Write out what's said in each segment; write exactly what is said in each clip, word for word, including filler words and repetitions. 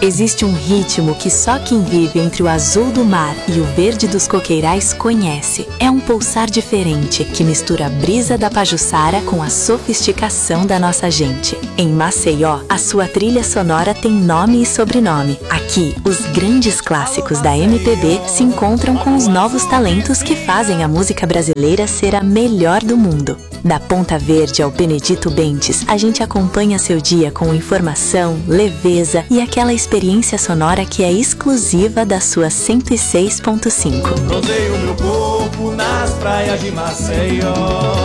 Existe um ritmo que só quem vive entre o azul do mar e o verde dos coqueirais conhece. É um pulsar diferente que mistura a brisa da Pajuçara com a sofisticação da nossa gente. Em Maceió, a sua trilha sonora tem nome e sobrenome. Aqui, os grandes clássicos da M P B se encontram com os novos talentos que fazem a música brasileira ser a melhor do mundo. Da Ponta Verde ao Benedito Bentes, a gente acompanha seu dia com informação, leveza e aquela experiência sonora que é exclusiva da sua cento e seis ponto cinco. Rodeio meu corpo nas praias de Maceió.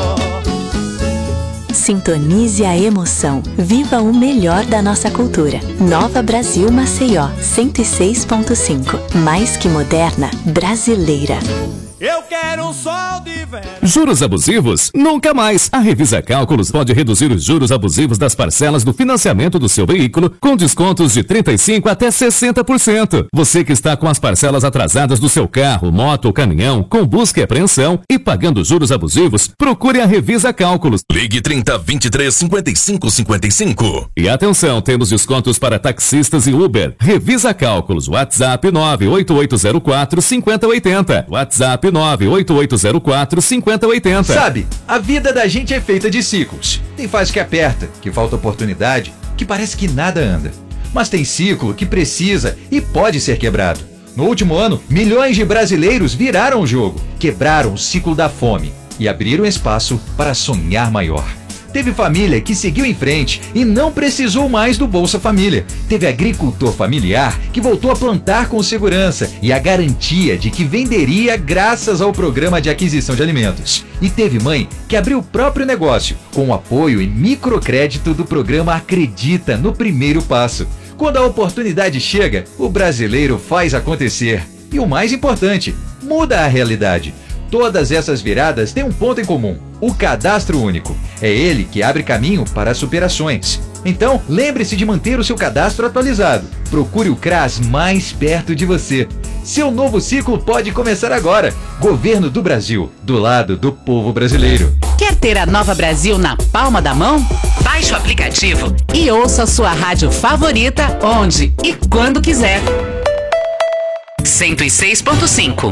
Sintonize a emoção. Viva o melhor da nossa cultura. Nova Brasil Maceió, cento e seis ponto cinco. Mais que moderna, brasileira. Eu quero um sol de verão. Juros abusivos? Nunca mais. A Revisa Cálculos pode reduzir os juros abusivos das parcelas do financiamento do seu veículo com descontos de trinta e cinco por cento até sessenta por cento. Você que está com as parcelas atrasadas do seu carro, moto ou caminhão, com busca e apreensão e pagando juros abusivos, procure a Revisa Cálculos. Ligue trinta, vinte e três, cinquenta e cinco, cinquenta e cinco. E atenção, temos descontos para taxistas e Uber. Revisa Cálculos. WhatsApp nove oito oito zero quatro, cinco zero oito zero. WhatsApp nove oito oito zero quatro, cinco zero oito zero. Sabe, a vida da gente é feita de ciclos. Tem fase que aperta, que falta oportunidade, que parece que nada anda. Mas tem ciclo que precisa e pode ser quebrado. No último ano, milhões de brasileiros viraram o jogo, quebraram o ciclo da fome e abriram espaço para sonhar maior. Teve família que seguiu em frente e não precisou mais do Bolsa Família. Teve agricultor familiar que voltou a plantar com segurança e a garantia de que venderia graças ao programa de aquisição de alimentos. E teve mãe que abriu o próprio negócio com o apoio e microcrédito do programa Acredita no Primeiro Passo. Quando a oportunidade chega, o brasileiro faz acontecer. E o mais importante, muda a realidade. Todas essas viradas têm um ponto em comum: o cadastro único. É ele que abre caminho para as superações. Então, lembre-se de manter o seu cadastro atualizado. Procure o CRAS mais perto de você. Seu novo ciclo pode começar agora. Governo do Brasil, do lado do povo brasileiro. Quer ter a Nova Brasil na palma da mão? Baixe o aplicativo e ouça a sua rádio favorita onde e quando quiser. cento e seis ponto cinco.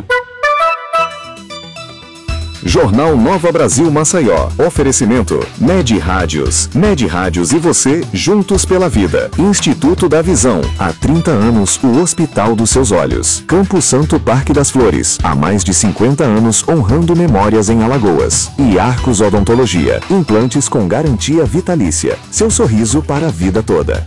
Jornal Nova Brasil Maceió. Oferecimento Med Rádios. Med Rádios e você juntos pela vida. Instituto da Visão. Há trinta anos, o hospital dos seus olhos. Campo Santo Parque das Flores. Há mais de cinquenta anos, honrando memórias em Alagoas. E Arcos Odontologia. Implantes com garantia vitalícia. Seu sorriso para a vida toda.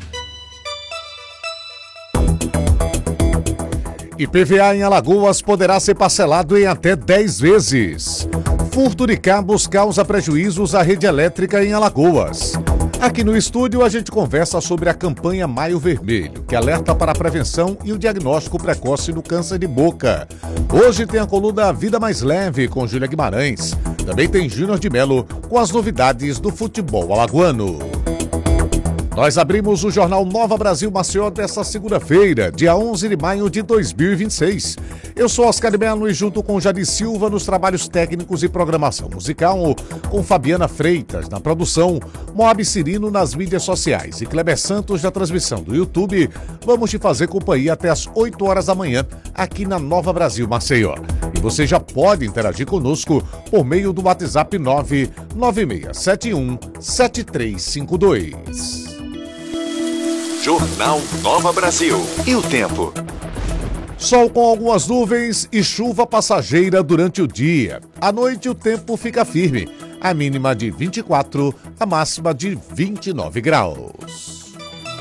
I P V A em Alagoas poderá ser parcelado em até dez vezes. Furto de cabos causa prejuízos à rede elétrica em Alagoas. Aqui no estúdio a gente conversa sobre a campanha Maio Vermelho, que alerta para a prevenção e o diagnóstico precoce do câncer de boca. Hoje tem a coluna Vida Mais Leve com Júlia Guimarães. Também tem Júnior de Melo com as novidades do futebol alagoano. Nós abrimos o Jornal Nova Brasil Maceió desta segunda-feira, dia onze de maio de dois mil e vinte e seis. Eu sou Oscar de Melo e junto com Jadi Silva nos trabalhos técnicos e programação musical, com Fabiana Freitas na produção, Moab Cirino nas mídias sociais e Kleber Santos na transmissão do YouTube, vamos te fazer companhia até as oito horas da manhã aqui na Nova Brasil Maceió. E você já pode interagir conosco por meio do WhatsApp nove nove seis sete um sete três cinco dois. Jornal Nova Brasil. E o tempo? Sol com algumas nuvens e chuva passageira durante o dia. À noite o tempo fica firme. A mínima de vinte e quatro, a máxima de vinte e nove graus.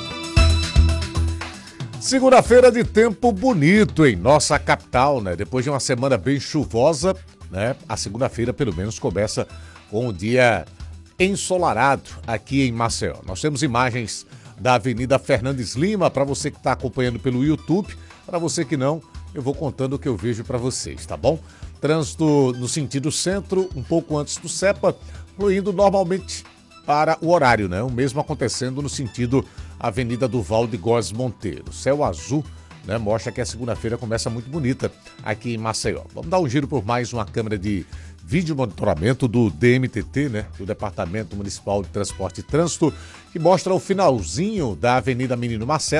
Segunda-feira de tempo bonito em nossa capital, né? Depois de uma semana bem chuvosa, né? A segunda-feira pelo menos começa com um dia ensolarado aqui em Maceió. Nós temos imagens da Avenida Fernandes Lima, para você que está acompanhando pelo YouTube. Para você que não, eu vou contando o que eu vejo para vocês, tá bom? Trânsito no sentido centro, um pouco antes do SEPA, fluindo normalmente para o horário, né? O mesmo acontecendo no sentido Avenida Duval de Góes Monteiro. Céu azul, né? Mostra que a segunda-feira começa muito bonita aqui em Maceió. Vamos dar um giro por mais uma câmera de vídeo monitoramento do D M T T, né? Do Departamento Municipal de Transporte e Trânsito, que mostra o finalzinho da Avenida Menino Marcelo,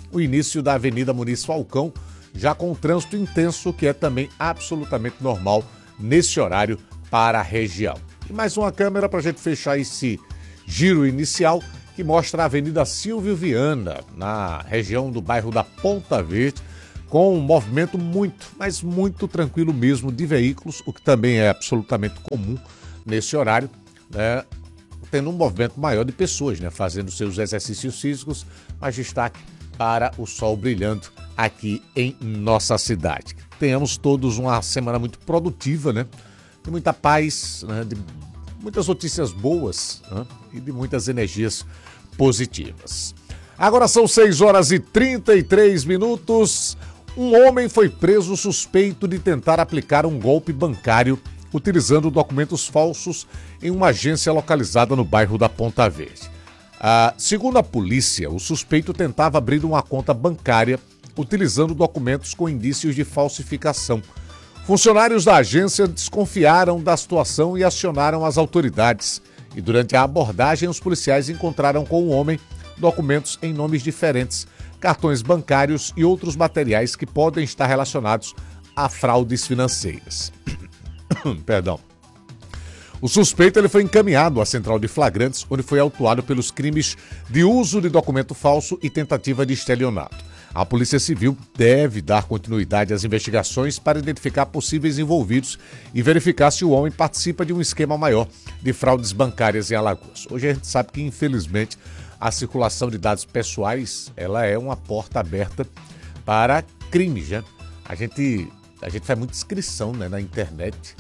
o início da Avenida Muniz Falcão, já com o trânsito intenso, que é também absolutamente normal nesse horário para a região. E mais uma câmera para a gente fechar esse giro inicial, que mostra a Avenida Silvio Viana, na região do bairro da Ponta Verde, com um movimento muito, mas muito tranquilo mesmo de veículos, o que também é absolutamente comum nesse horário, né? Tendo um movimento maior de pessoas, né? Fazendo seus exercícios físicos, mas destaque para o sol brilhando aqui em nossa cidade. Tenhamos todos uma semana muito produtiva, né? De muita paz, né? De muitas notícias boas, né? E de muitas energias positivas. Agora são seis horas e trinta e três minutos. Um homem foi preso suspeito de tentar aplicar um golpe bancário utilizando documentos falsos em uma agência localizada no bairro da Ponta Verde. Ah, segundo a polícia, o suspeito tentava abrir uma conta bancária utilizando documentos com indícios de falsificação. Funcionários da agência desconfiaram da situação e acionaram as autoridades. E durante a abordagem, os policiais encontraram com o homem documentos em nomes diferentes, cartões bancários e outros materiais que podem estar relacionados a fraudes financeiras. Perdão. O suspeito ele foi encaminhado à central de flagrantes, onde foi autuado pelos crimes de uso de documento falso e tentativa de estelionato. A Polícia Civil deve dar continuidade às investigações para identificar possíveis envolvidos e verificar se o homem participa de um esquema maior de fraudes bancárias em Alagoas. Hoje a gente sabe que, infelizmente, a circulação de dados pessoais ela é uma porta aberta para crimes, né? A gente, a gente faz muita inscrição, né, na internet.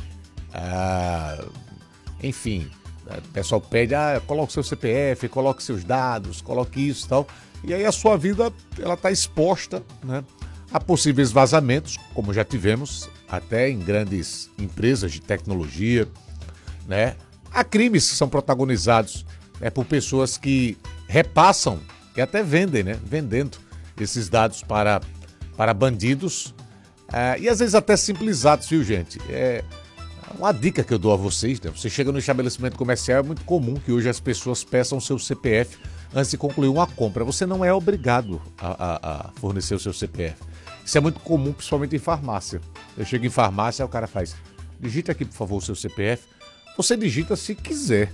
Ah, enfim, o pessoal pede, ah, coloque seu C P F, coloque seus dados, coloque isso e tal. E aí a sua vida ela está exposta, né, a possíveis vazamentos, como já tivemos, até em grandes empresas de tecnologia, né? Há crimes que são protagonizados, né, por pessoas que repassam e até vendem, né? Vendendo esses dados para, para bandidos, é, e às vezes até simplizados, viu, gente? É uma dica que eu dou a vocês, né? Você chega no estabelecimento comercial, é muito comum que hoje as pessoas peçam seu C P F antes de concluir uma compra. Você não é obrigado a, a, a fornecer o seu C P F. Isso é muito comum, principalmente em farmácia. Eu chego em farmácia, o cara faz, digita aqui, por favor, o seu C P F. Você digita se quiser.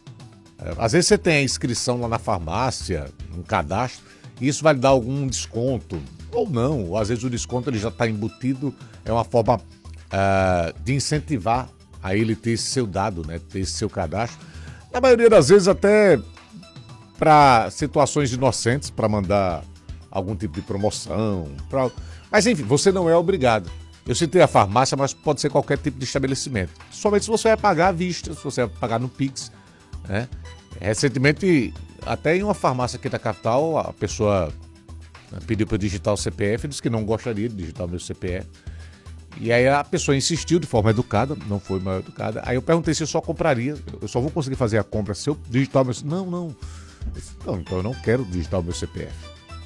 Às vezes você tem a inscrição lá na farmácia, um cadastro, e isso vai lhe dar algum desconto, ou não, ou às vezes o desconto ele já está embutido, é uma forma uh, de incentivar a ele ter esse seu dado, né, ter esse seu cadastro. Na maioria das vezes até para situações inocentes, para mandar algum tipo de promoção, pra... mas enfim, você não é obrigado. Eu citei a farmácia, mas pode ser qualquer tipo de estabelecimento. Somente se você vai pagar à vista, se você vai pagar no Pix, né? Recentemente, até em uma farmácia aqui da capital, a pessoa pediu para eu digitar o C P F, disse que não gostaria de digitar o meu C P F. E aí a pessoa insistiu de forma educada, não foi mal educada. Aí eu perguntei se eu só compraria, eu só vou conseguir fazer a compra se eu digitar o meu... Não, não. Eu disse, não, então eu não quero digitar o meu C P F.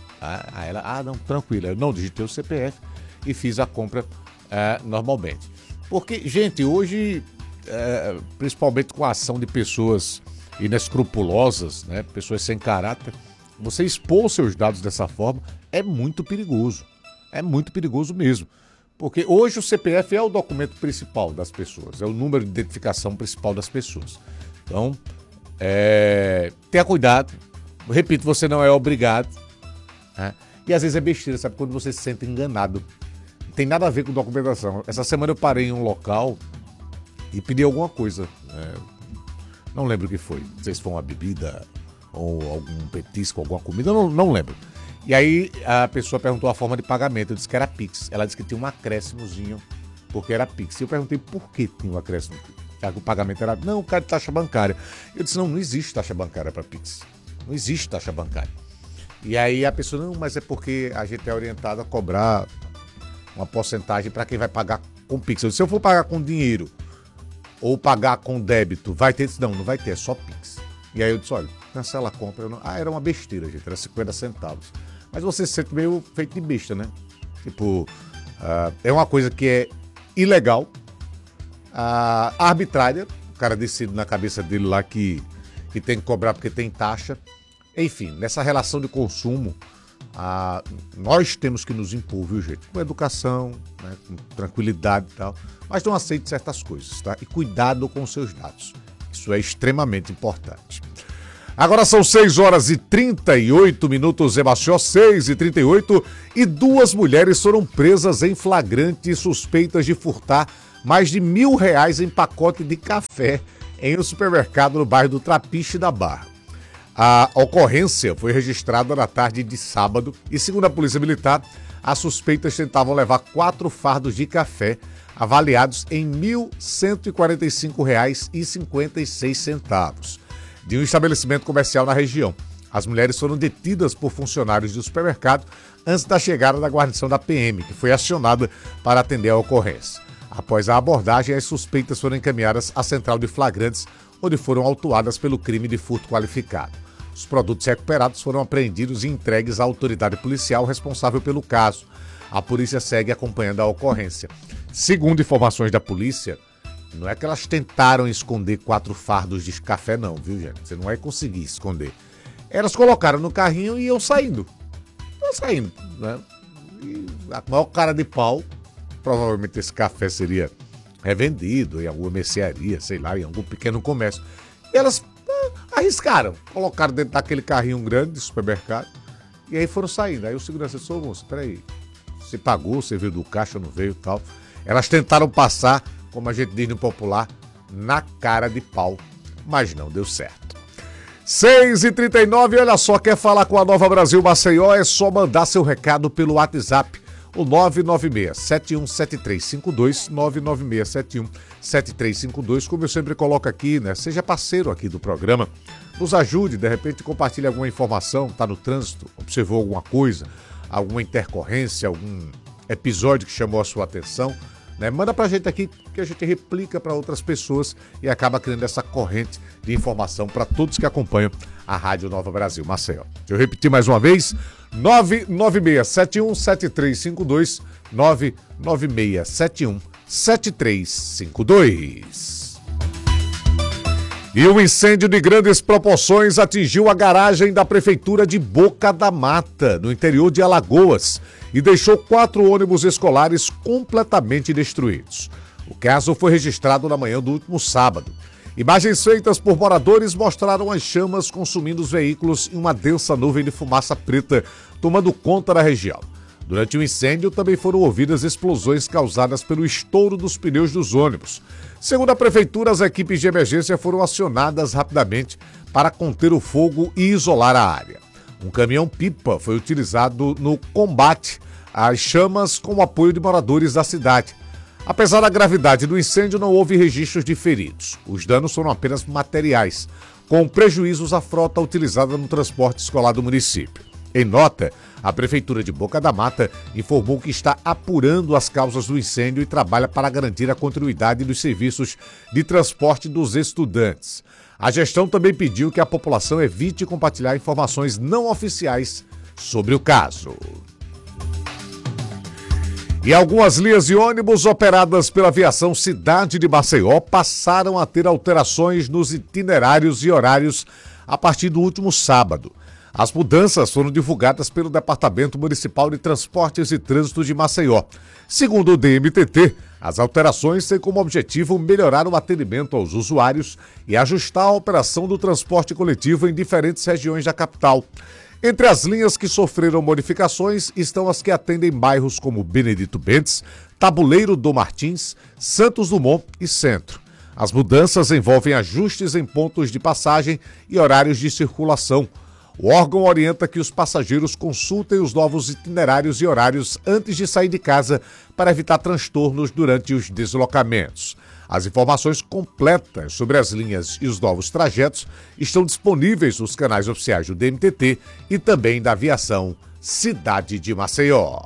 Aí ela, ah, não, tranquilo. Eu não digitei o C P F e fiz a compra uh, normalmente. Porque, gente, hoje, uh, principalmente com a ação de pessoas inescrupulosas, né, pessoas sem caráter, você expor seus dados dessa forma é muito perigoso. É muito perigoso mesmo. Porque hoje o C P F é o documento principal das pessoas, é o número de identificação principal das pessoas. Então, é, tenha cuidado. Repito, você não é obrigado, né? E às vezes é besteira, sabe? Quando você se sente enganado. Não tem nada a ver com documentação. Essa semana eu parei em um local e pedi alguma coisa. Né? Não lembro o que foi. Não sei se foi uma bebida ou algum petisco, alguma comida, não, não lembro. E aí a pessoa perguntou a forma de pagamento. Eu disse que era Pix. Ela disse que tinha um acréscimozinho porque era Pix. E eu perguntei por que tinha um acréscimo. Já que o pagamento era... Não, cara, de taxa bancária. Eu disse, não, não existe taxa bancária para Pix. Não existe taxa bancária. E aí a pessoa, não, mas é porque a gente é orientado a cobrar uma porcentagem para quem vai pagar com Pix. Eu disse, se eu for pagar com dinheiro ou pagar com débito, vai ter? Não, não vai ter, é só Pix. E aí eu disse, olha, cancela a compra. Eu não... Ah, era uma besteira, gente, era cinquenta centavos. Mas você se sente meio feito de besta, né? Tipo, uh, é uma coisa que é ilegal, uh, arbitrária, o cara decide na cabeça dele lá que, que tem que cobrar porque tem taxa. Enfim, nessa relação de consumo, Ah, nós temos que nos impor, viu, gente? Com educação, né, com tranquilidade e tal. Mas não aceite certas coisas, tá? E cuidado com os seus dados. Isso é extremamente importante. Agora são seis horas e trinta e oito minutos em Maceió, seis e trinta e oito, e duas mulheres foram presas em flagrante suspeitas de furtar mais de mil reais em pacote de café em um supermercado no bairro do Trapiche da Barra. A ocorrência foi registrada na tarde de sábado e, segundo a Polícia Militar, as suspeitas tentavam levar quatro fardos de café avaliados em mil cento e quarenta e cinco reais e cinquenta e seis centavos de um estabelecimento comercial na região. As mulheres foram detidas por funcionários do supermercado antes da chegada da guarnição da P M, que foi acionada para atender a ocorrência. Após a abordagem, as suspeitas foram encaminhadas à central de flagrantes, onde foram autuadas pelo crime de furto qualificado. Os produtos recuperados foram apreendidos e entregues à autoridade policial responsável pelo caso. A polícia segue acompanhando a ocorrência. Segundo informações da polícia, não é que elas tentaram esconder quatro fardos de café não, viu, gente? Você não vai conseguir esconder. Elas colocaram no carrinho e iam saindo. Iam saindo, né? E a maior cara de pau, provavelmente esse café seria revendido em alguma mercearia, sei lá, em algum pequeno comércio. E elas ah, arriscaram, colocaram dentro daquele carrinho grande de supermercado e aí foram saindo. Aí o segurança disse, ô moço, peraí, você pagou, você veio do caixa, não veio e tal. Elas tentaram passar, como a gente diz no popular, na cara de pau, mas não deu certo. seis e trinta e nove, olha só, quer falar com a Nova Brasil Maceió? É só mandar seu recado pelo WhatsApp, o nove nove seis, sete um sete três cinco dois, nove nove seis, sete um sete três cinco dois, como eu sempre coloco aqui, né? Seja parceiro aqui do programa, nos ajude, de repente compartilhe alguma informação, tá no trânsito, observou alguma coisa, alguma intercorrência, algum episódio que chamou a sua atenção, né? Manda pra gente aqui que a gente replica para outras pessoas e acaba criando essa corrente de informação para todos que acompanham a Rádio Nova Brasil Maceió. Deixa eu repetir mais uma vez, nove nove seis, sete um sete três cinco dois, nove nove seis, sete um sete três cinco dois. E um incêndio de grandes proporções atingiu a garagem da Prefeitura de Boca da Mata, no interior de Alagoas, e deixou quatro ônibus escolares completamente destruídos. O caso foi registrado na manhã do último sábado. Imagens feitas por moradores mostraram as chamas consumindo os veículos em uma densa nuvem de fumaça preta, tomando conta da região. Durante o incêndio, também foram ouvidas explosões causadas pelo estouro dos pneus dos ônibus. Segundo a Prefeitura, as equipes de emergência foram acionadas rapidamente para conter o fogo e isolar a área. Um caminhão-pipa foi utilizado no combate às chamas com o apoio de moradores da cidade. Apesar da gravidade do incêndio, não houve registros de feridos. Os danos foram apenas materiais, com prejuízos à frota utilizada no transporte escolar do município. Em nota, a Prefeitura de Boca da Mata informou que está apurando as causas do incêndio e trabalha para garantir a continuidade dos serviços de transporte dos estudantes. A gestão também pediu que a população evite compartilhar informações não oficiais sobre o caso. E algumas linhas de ônibus operadas pela Aviação Cidade de Maceió passaram a ter alterações nos itinerários e horários a partir do último sábado. As mudanças foram divulgadas pelo Departamento Municipal de Transportes e Trânsito de Maceió. Segundo o D M T T, as alterações têm como objetivo melhorar o atendimento aos usuários e ajustar a operação do transporte coletivo em diferentes regiões da capital. Entre as linhas que sofreram modificações estão as que atendem bairros como Benedito Bentes, Tabuleiro do Martins, Santos Dumont e Centro. As mudanças envolvem ajustes em pontos de passagem e horários de circulação. O órgão orienta que os passageiros consultem os novos itinerários e horários antes de sair de casa para evitar transtornos durante os deslocamentos. As informações completas sobre as linhas e os novos trajetos estão disponíveis nos canais oficiais do D M T T e também da Aviação Cidade de Maceió.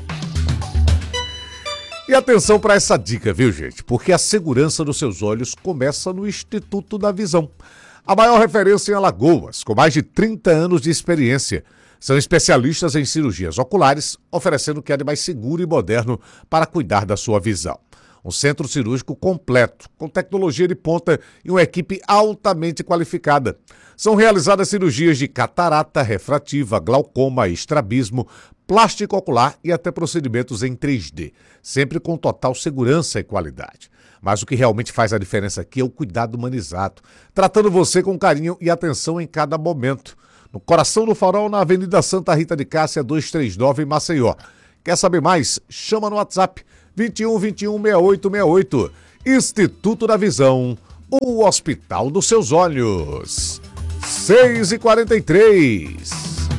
E atenção para essa dica, viu, gente? Porque a segurança dos seus olhos começa no Instituto da Visão. A maior referência em Alagoas, com mais de trinta anos de experiência. São especialistas em cirurgias oculares, oferecendo o que há de mais seguro e moderno para cuidar da sua visão. Um centro cirúrgico completo, com tecnologia de ponta e uma equipe altamente qualificada. São realizadas cirurgias de catarata, refrativa, glaucoma, estrabismo, plástico ocular e até procedimentos em três D, sempre com total segurança e qualidade. Mas o que realmente faz a diferença aqui é o cuidado humanizado, tratando você com carinho e atenção em cada momento. No Coração do Farol, na Avenida Santa Rita de Cássia, duzentos e trinta e nove, em Maceió. Quer saber mais? Chama no WhatsApp vinte e um, vinte e um, sessenta e oito sessenta e oito. Instituto da Visão, o Hospital dos Seus Olhos. seis e quarenta e três.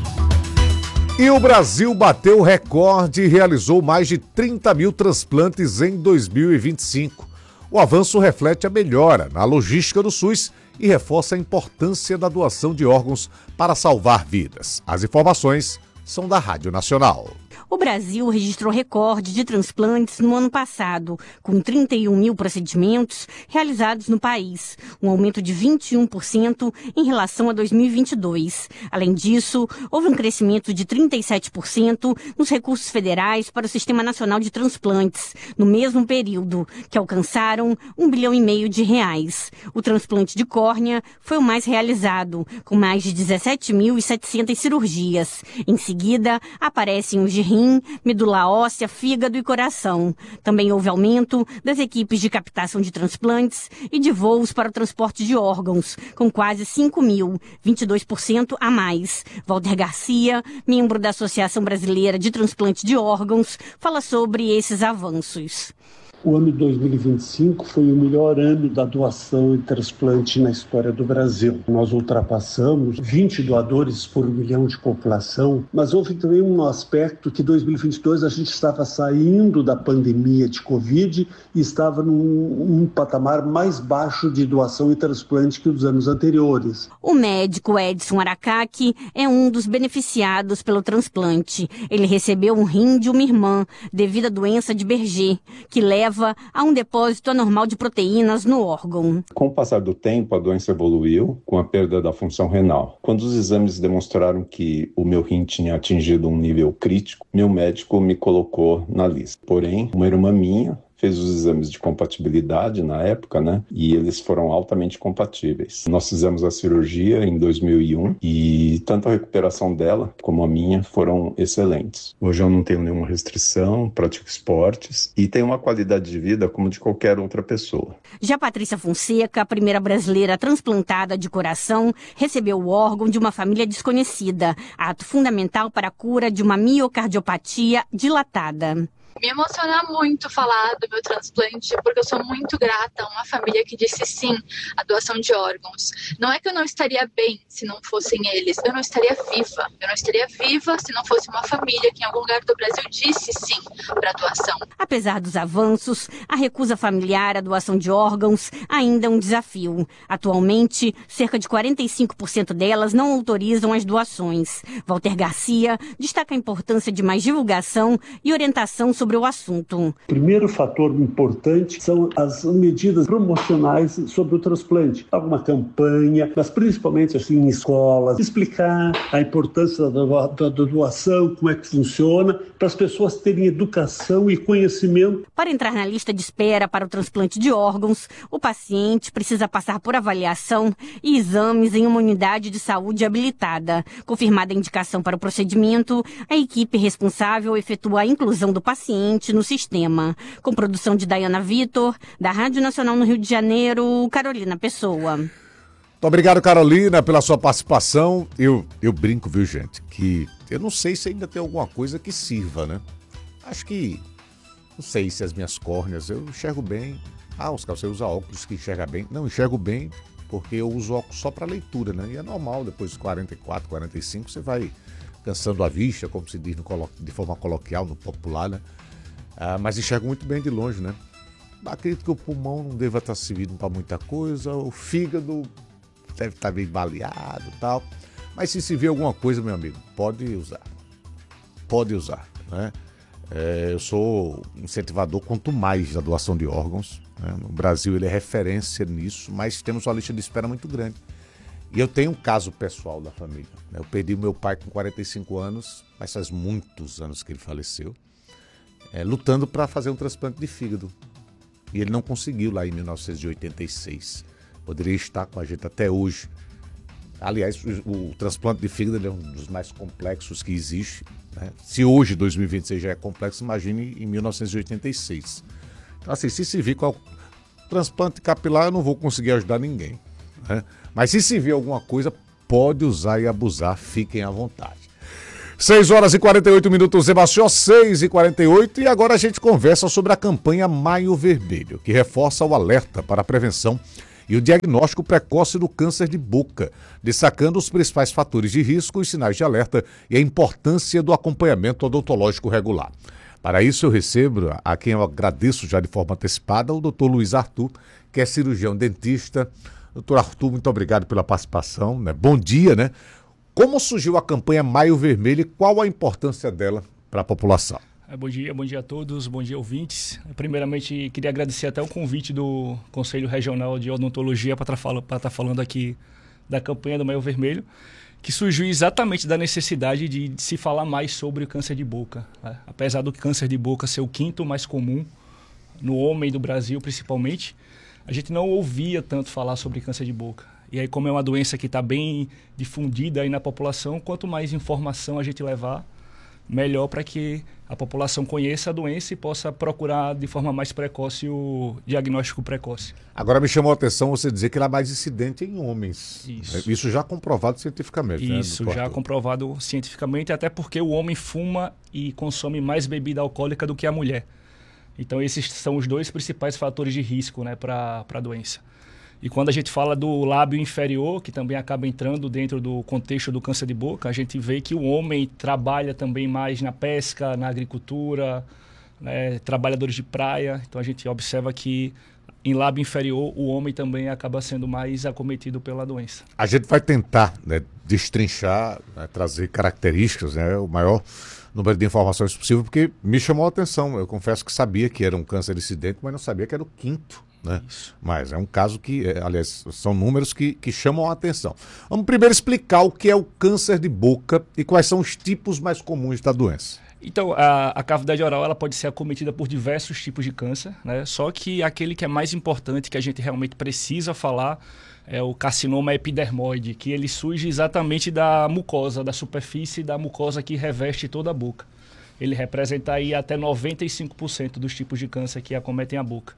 E o Brasil bateu recorde e realizou mais de trinta mil transplantes em dois mil e vinte e cinco. O avanço reflete a melhora na logística do SUS e reforça a importância da doação de órgãos para salvar vidas. As informações são da Rádio Nacional. O Brasil registrou recorde de transplantes no ano passado, com trinta e um mil procedimentos realizados no país, um aumento de vinte e um por cento em relação a dois mil e vinte e dois. Além disso, houve um crescimento de trinta e sete por cento nos recursos federais para o Sistema Nacional de Transplantes, no mesmo período, que alcançaram um bilhão e meio de reais. O transplante de córnea foi o mais realizado, com mais de dezessete mil e setecentas cirurgias. Em seguida, aparecem os de rim, medula óssea, fígado e coração. Também houve aumento das equipes de captação de transplantes e de voos para o transporte de órgãos, com quase cinco mil, vinte e dois por cento a mais. Walter Garcia, membro da Associação Brasileira de Transplante de Órgãos, fala sobre esses avanços. O ano de dois mil e vinte e cinco foi o melhor ano da doação e transplante na história do Brasil. Nós ultrapassamos vinte doadores por milhão de população, mas houve também um aspecto que em dois mil e vinte e dois a gente estava saindo da pandemia de Covid e estava num um patamar mais baixo de doação e transplante que os anos anteriores. O médico Edson Aracaki é um dos beneficiados pelo transplante. Ele recebeu um rim de uma irmã devido à doença de Berger, que leva a um depósito anormal de proteínas no órgão. Com o passar do tempo, a doença evoluiu com a perda da função renal. Quando os exames demonstraram que o meu rim tinha atingido um nível crítico, meu médico me colocou na lista. Porém, uma irmã minha fez os exames de compatibilidade na época, né? E eles foram altamente compatíveis. Nós fizemos a cirurgia em dois mil e um e tanto a recuperação dela como a minha foram excelentes. Hoje eu não tenho nenhuma restrição, pratico esportes e tenho uma qualidade de vida como de qualquer outra pessoa. Já Patrícia Fonseca, a primeira brasileira transplantada de coração, recebeu o órgão de uma família desconhecida, ato fundamental para a cura de uma miocardiopatia dilatada. Me emociona muito falar do meu transplante, porque eu sou muito grata a uma família que disse sim à doação de órgãos. Não é que eu não estaria bem se não fossem eles, eu não estaria viva. Eu não estaria viva se não fosse uma família que em algum lugar do Brasil disse sim para a doação. Apesar dos avanços, a recusa familiar à doação de órgãos ainda é um desafio. Atualmente, cerca de quarenta e cinco por cento delas não autorizam as doações. Walter Garcia destaca a importância de mais divulgação e orientação sobre o assunto. O primeiro fator importante são as medidas promocionais sobre o transplante. Alguma campanha, mas principalmente assim em escolas, explicar a importância da, da, da doação, como é que funciona, para as pessoas terem educação e conhecimento. Para entrar na lista de espera para o transplante de órgãos, o paciente precisa passar por avaliação e exames em uma unidade de saúde habilitada. Confirmada a indicação para o procedimento, a equipe responsável efetua a inclusão do paciente no sistema. Com produção de Dayana Vitor, da Rádio Nacional no Rio de Janeiro, Carolina Pessoa. Muito obrigado, Carolina, pela sua participação. Eu, eu brinco, viu, gente, que eu não sei se ainda tem alguma coisa que sirva, né? Acho que, não sei se as minhas córneas, eu enxergo bem. Ah, Oscar, você usa óculos que enxerga bem. Não, enxergo bem porque eu uso óculos só para leitura, né? E é normal, depois dos quarenta e quatro, quarenta e cinco, você vai cansando a vista, como se diz no colo... de forma coloquial, no popular, né? Ah, mas enxergo muito bem de longe, né? Acredito que o pulmão não deva estar servindo para muita coisa, o fígado deve estar bem baleado e tal. Mas se se vê alguma coisa, meu amigo, pode usar. Pode usar, né? É, eu sou incentivador quanto mais da doação de órgãos, né? No Brasil ele é referência nisso, mas temos uma lista de espera muito grande. E eu tenho um caso pessoal da família, né? Eu perdi meu pai com quarenta e cinco anos, mas faz muitos anos que ele faleceu. É, lutando para fazer um transplante de fígado. E ele não conseguiu lá em mil novecentos e oitenta e seis. Poderia estar com a gente até hoje. Aliás, o, o transplante de fígado é um dos mais complexos que existe, né? Se hoje, dois mil e vinte e seis, já é complexo, imagine em mil novecentos e oitenta e seis. Então, assim, se se vir qual transplante capilar, eu não vou conseguir ajudar ninguém, né? Mas se se vir alguma coisa, pode usar e abusar, fiquem à vontade. seis horas e quarenta e oito minutos, Sebastião, seis e quarenta e oito, e agora a gente conversa sobre a campanha Maio Vermelho, que reforça o alerta para a prevenção e o diagnóstico precoce do câncer de boca, destacando os principais fatores de risco, os sinais de alerta e a importância do acompanhamento odontológico regular. Para isso eu recebo, a quem eu agradeço já de forma antecipada, o doutor Luiz Arthur, que é cirurgião dentista. Doutor Arthur, muito obrigado pela participação, né? Bom dia, né? Como surgiu a campanha Maio Vermelho e qual a importância dela para a população? Bom dia, bom dia a todos, bom dia ouvintes. Primeiramente, queria agradecer até o convite do Conselho Regional de Odontologia para estar falando aqui da campanha do Maio Vermelho, que surgiu exatamente da necessidade de, de se falar mais sobre o câncer de boca, né? Apesar do câncer de boca ser o quinto mais comum no homem do Brasil, principalmente, a gente não ouvia tanto falar sobre câncer de boca. E aí, como é uma doença que está bem difundida aí na população, quanto mais informação a gente levar, melhor para que a população conheça a doença e possa procurar de forma mais precoce o diagnóstico precoce. Agora me chamou a atenção você dizer que ela é mais incidente em homens. Isso, Isso já comprovado cientificamente. Isso, né, já comprovado cientificamente, até porque o homem fuma e consome mais bebida alcoólica do que a mulher. Então esses são os dois principais fatores de risco, né, para a doença. E quando a gente fala do lábio inferior, que também acaba entrando dentro do contexto do câncer de boca, a gente vê que o homem trabalha também mais na pesca, na agricultura, né, trabalhadores de praia. Então a gente observa que em lábio inferior o homem também acaba sendo mais acometido pela doença. A gente vai tentar, né, destrinchar, né, trazer características, né, o maior número de informações possível, porque me chamou a atenção. Eu confesso que sabia que era um câncer incidente, mas não sabia que era o quinto. Né? Mas é um caso que, aliás, são números que, que chamam a atenção. Vamos primeiro explicar o que é o câncer de boca e quais são os tipos mais comuns da doença. Então, a, a cavidade oral ela pode ser acometida por diversos tipos de câncer, né? Só que aquele que é mais importante, que a gente realmente precisa falar, é o carcinoma epidermoide, que ele surge exatamente da mucosa, da superfície da mucosa que reveste toda a boca. Ele representa aí até noventa e cinco por cento dos tipos de câncer que acometem a boca.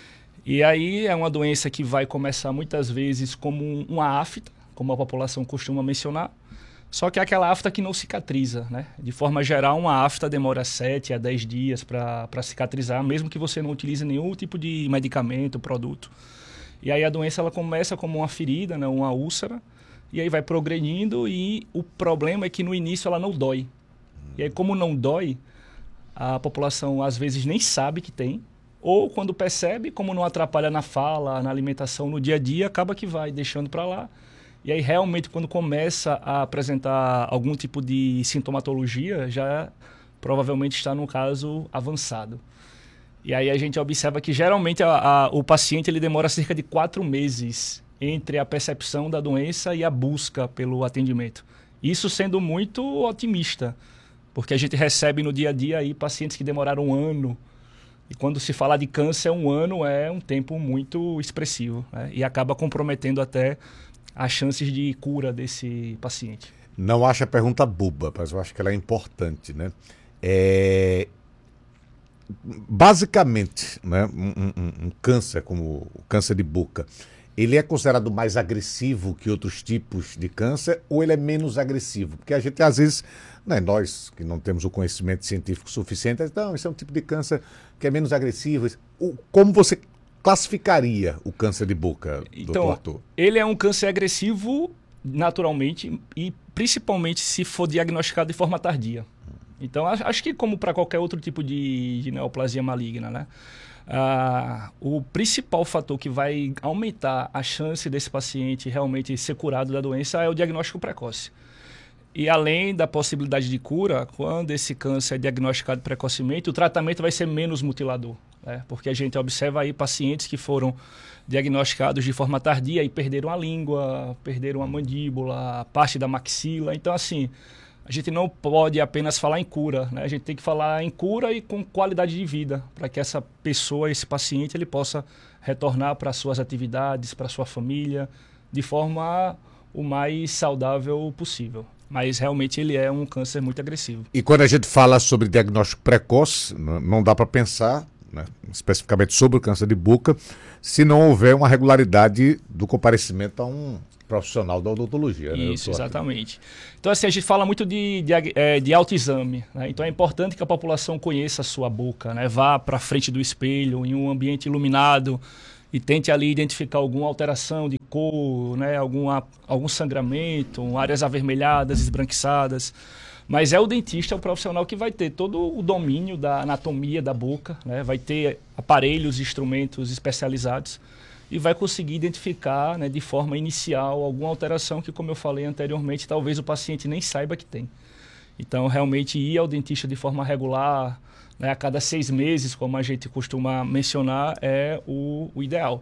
E aí é uma doença que vai começar muitas vezes como uma afta, como a população costuma mencionar, só que é aquela afta que não cicatriza, né? De forma geral, uma afta demora sete a dez dias para cicatrizar, mesmo que você não utilize nenhum tipo de medicamento, produto. E aí a doença ela começa como uma ferida, né? Uma úlcera, e aí vai progredindo e o problema é que no início ela não dói. E aí como não dói, a população às vezes nem sabe que tem, ou quando percebe, como não atrapalha na fala, na alimentação, no dia a dia, acaba que vai deixando para lá. E aí realmente quando começa a apresentar algum tipo de sintomatologia, já provavelmente está num caso avançado. E aí a gente observa que geralmente a, a, o paciente ele demora cerca de quatro meses entre a percepção da doença e a busca pelo atendimento. Isso sendo muito otimista, porque a gente recebe no dia a dia aí pacientes que demoraram um ano. E quando se fala de câncer, um ano é um tempo muito expressivo, né? E acaba comprometendo até as chances de cura desse paciente. Não acho a pergunta boba, mas eu acho que ela é importante, né? É... Basicamente, né, um, um, um câncer como o câncer de boca, ele é considerado mais agressivo que outros tipos de câncer ou ele é menos agressivo? Porque a gente, às vezes, né, nós que não temos o conhecimento científico suficiente, então, isso é um tipo de câncer que é menos agressivo. Como você classificaria o câncer de boca, então, doutor Arthur? Ele é um câncer agressivo naturalmente e principalmente se for diagnosticado de forma tardia. Então, acho que como para qualquer outro tipo de, de neoplasia maligna, né? Ah, o principal fator que vai aumentar a chance desse paciente realmente ser curado da doença é o diagnóstico precoce. E além da possibilidade de cura, quando esse câncer é diagnosticado precocemente, o tratamento vai ser menos mutilador, né? Porque a gente observa aí pacientes que foram diagnosticados de forma tardia e perderam a língua, perderam a mandíbula, parte da maxila. Então, assim, a gente não pode apenas falar em cura, né? A gente tem que falar em cura e com qualidade de vida, para que essa pessoa, esse paciente, ele possa retornar para suas atividades, para sua família, de forma o mais saudável possível. Mas realmente ele é um câncer muito agressivo. E quando a gente fala sobre diagnóstico precoce, não dá para pensar, né, especificamente sobre o câncer de boca, se não houver uma regularidade do comparecimento a um profissional da odontologia. Isso, né, exatamente. Então, assim, a gente fala muito de, de, de autoexame, né? Então é importante que a população conheça a sua boca, né? Vá para frente do espelho, em um ambiente iluminado, e tente ali identificar alguma alteração de cor, né? Alguma, algum sangramento, áreas avermelhadas, esbranquiçadas. Mas é o dentista, o profissional que vai ter todo o domínio da anatomia da boca, né? Vai ter aparelhos, instrumentos especializados e vai conseguir identificar, né, de forma inicial alguma alteração que, como eu falei anteriormente, talvez o paciente nem saiba que tem. Então, realmente ir ao dentista de forma regular, né, a cada seis meses, como a gente costuma mencionar, é o, o ideal.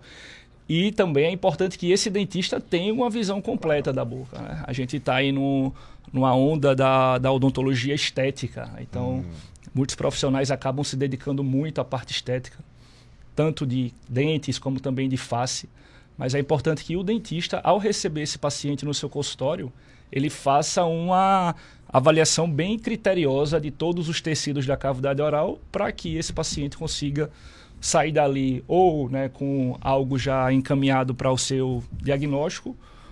E também é importante que esse dentista tenha uma visão completa da boca, né? A gente está aí no, numa onda da, da odontologia estética. Então, hum. muitos profissionais acabam se dedicando muito à parte estética, tanto de dentes como também de face. Mas é importante que o dentista, ao receber esse paciente no seu consultório, ele faça uma avaliação bem criteriosa de todos os tecidos da cavidade oral para que esse paciente consiga sair dali ou, né, com algo já encaminhado para o seu diagnóstico,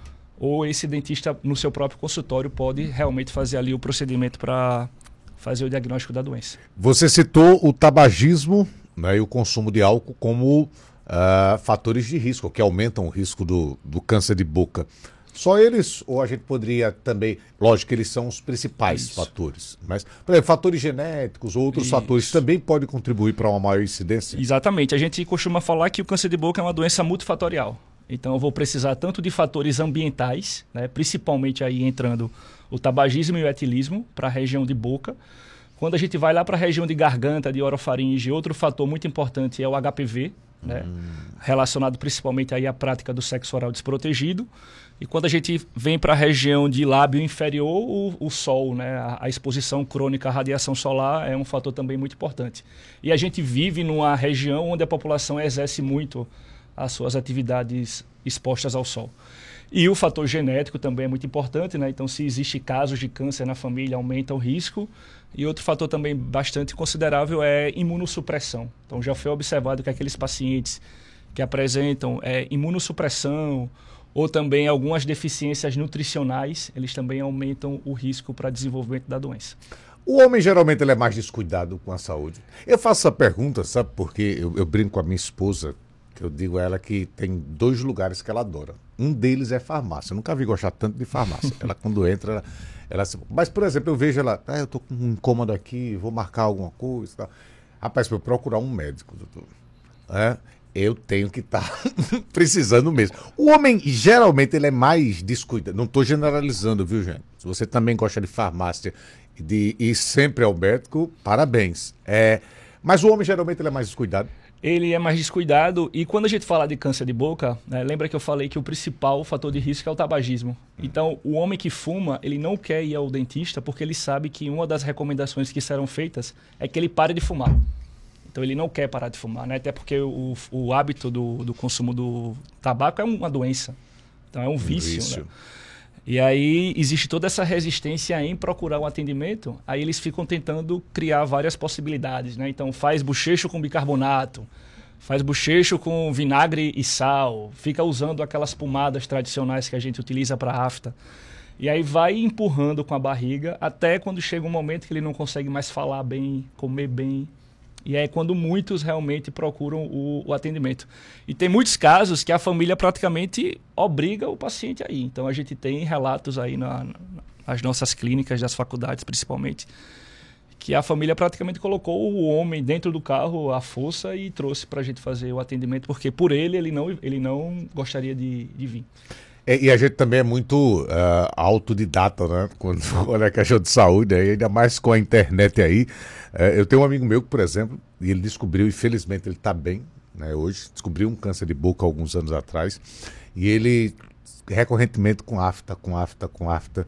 ou esse dentista no seu próprio consultório pode realmente fazer ali o procedimento para fazer o diagnóstico da doença. Você citou o tabagismo, né, e o consumo de álcool como uh, fatores de risco, que aumentam o risco do, do câncer de boca. Só eles, ou a gente poderia também... Lógico que eles são os principais Isso. fatores. Mas, por exemplo, fatores genéticos ou outros Isso. fatores também podem contribuir para uma maior incidência? Exatamente. A gente costuma falar que o câncer de boca é uma doença multifatorial. Então, eu vou precisar tanto de fatores ambientais, né, principalmente aí entrando o tabagismo e o etilismo para a região de boca. Quando a gente vai lá para a região de garganta, de orofaringe, outro fator muito importante é o H P V, né, hum. relacionado principalmente aí à prática do sexo oral desprotegido. E quando a gente vem para a região de lábio inferior, o, o sol, né, a, a exposição crônica à radiação solar é um fator também muito importante. E a gente vive numa região onde a população exerce muito as suas atividades expostas ao sol. E o fator genético também é muito importante, né? Então, se existe casos de câncer na família, aumenta o risco. E outro fator também bastante considerável é imunossupressão. Então, já foi observado que aqueles pacientes que apresentam é, imunossupressão ou também algumas deficiências nutricionais, eles também aumentam o risco para desenvolvimento da doença. O homem, geralmente, ele é mais descuidado com a saúde. Eu faço essa pergunta, sabe, porque eu, eu brinco com a minha esposa, que eu digo a ela que tem dois lugares que ela adora. Um deles é farmácia. Eu nunca vi gostar tanto de farmácia. Ela, quando entra, ela, ela se... Mas, por exemplo, eu vejo ela, ah, eu tô com um incômodo aqui, vou marcar alguma coisa. Tá. Rapaz, para eu procurar um médico, doutor, é, eu tenho que estar tá precisando mesmo. O homem, geralmente, ele é mais descuidado. Não estou generalizando, viu, gente? Se você também gosta de farmácia e de ir sempre ao médico, parabéns. É, mas o homem, geralmente, ele é mais descuidado. Ele é mais descuidado e quando a gente fala de câncer de boca, né, lembra que eu falei que o principal fator de risco é o tabagismo. Hum. Então, o homem que fuma, ele não quer ir ao dentista porque ele sabe que uma das recomendações que serão feitas é que ele pare de fumar. Então, ele não quer parar de fumar, né? Até porque o, o hábito do, do consumo do tabaco é uma doença. Então, é um vício, vício. Né? E aí existe toda essa resistência em procurar um atendimento, aí eles ficam tentando criar várias possibilidades, né? Então faz bochecho com bicarbonato, faz bochecho com vinagre e sal, fica usando aquelas pomadas tradicionais que a gente utiliza para afta. E aí vai empurrando com a barriga até quando chega um momento que ele não consegue mais falar bem, comer bem. E é quando muitos realmente procuram o, o atendimento. E tem muitos casos que a família praticamente obriga o paciente a ir. Então, a gente tem relatos aí na, nas nossas clínicas, das faculdades principalmente, que a família praticamente colocou o homem dentro do carro à força e trouxe para a gente fazer o atendimento, porque por ele, ele não, ele não gostaria de, de vir. É, e a gente também é muito uh, autodidata, né? Quando olha a questão de saúde, aí, ainda mais com a internet aí. Uh, eu tenho um amigo meu que, por exemplo, e ele descobriu, e felizmente ele está bem, né, hoje, descobriu um câncer de boca alguns anos atrás, e ele recorrentemente com afta, com afta, com afta,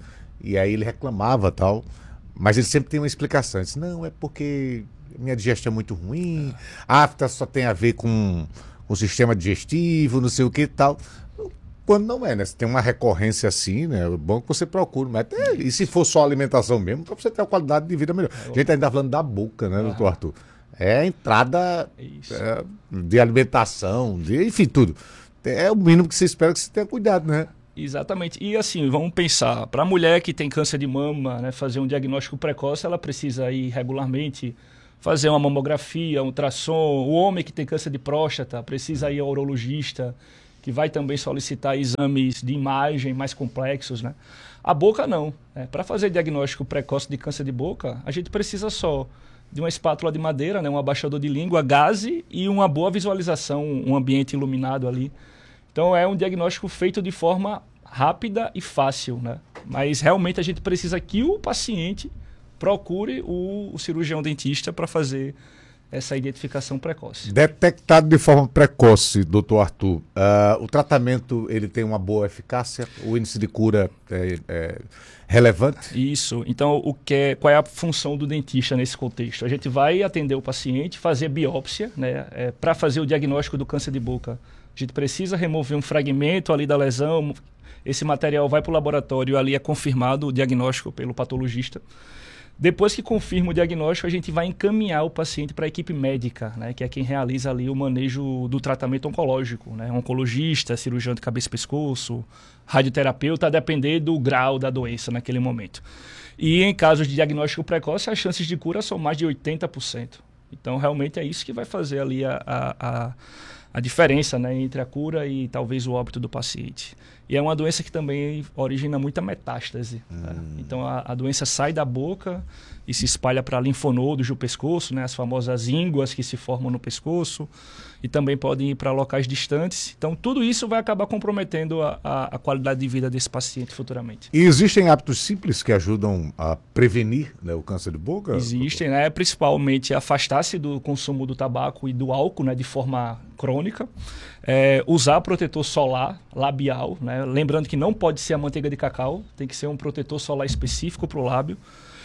e aí ele reclamava tal, mas ele sempre tem uma explicação. Ele disse, não, é porque minha digestão é muito ruim, a afta só tem a ver com o sistema digestivo, não sei o que e tal. Quando não é, né? Se tem uma recorrência assim, né? É bom que você procure. Mas até, e se for só alimentação mesmo, para você ter uma qualidade de vida melhor. A gente ainda tá falando da boca, né, doutor Arthur? É a entrada é, de alimentação, de, enfim, tudo. É o mínimo que você espera que você tenha cuidado, né? Exatamente. E assim, vamos pensar, para a mulher que tem câncer de mama, né, fazer um diagnóstico precoce, ela precisa ir regularmente fazer uma mamografia, um ultrassom. O homem que tem câncer de próstata precisa ir ao urologista, que vai também solicitar exames de imagem mais complexos, né? A boca não. Né? Para fazer diagnóstico precoce de câncer de boca, a gente precisa só de uma espátula de madeira, né? Um abaixador de língua, gaze e uma boa visualização, um ambiente iluminado ali. Então é um diagnóstico feito de forma rápida e fácil, né? Mas realmente a gente precisa que o paciente procure o, o cirurgião dentista para fazer essa identificação precoce. Detectado de forma precoce, doutor Arthur, uh, o tratamento ele tem uma boa eficácia? O índice de cura é, é relevante? Isso. Então, o que é, qual é a função do dentista nesse contexto? A gente vai atender o paciente, fazer biópsia, né? É, para fazer o diagnóstico do câncer de boca. A gente precisa remover um fragmento ali da lesão, esse material vai para o laboratório, ali é confirmado o diagnóstico pelo patologista. Depois que confirma o diagnóstico, a gente vai encaminhar o paciente para a equipe médica, né, que é quem realiza ali o manejo do tratamento oncológico, né, oncologista, cirurgião de cabeça e pescoço, radioterapeuta, a depender do grau da doença naquele momento. E em casos de diagnóstico precoce, as chances de cura são mais de oitenta por cento. Então, realmente é isso que vai fazer ali a, a, a, a diferença, né, entre a cura e talvez o óbito do paciente. E é uma doença que também origina muita metástase. Hum. Né? Então, a, a doença sai da boca e se espalha para linfonodos do pescoço, né? As famosas ínguas que se formam no pescoço, e também podem ir para locais distantes. Então, tudo isso vai acabar comprometendo a, a, a qualidade de vida desse paciente futuramente. E existem hábitos simples que ajudam a prevenir, né, o câncer de boca? Existem, né? Principalmente afastar-se do consumo do tabaco e do álcool, né, de forma crônica. É, usar protetor solar labial, né? Lembrando que não pode ser a manteiga de cacau, tem que ser um protetor solar específico para o lábio.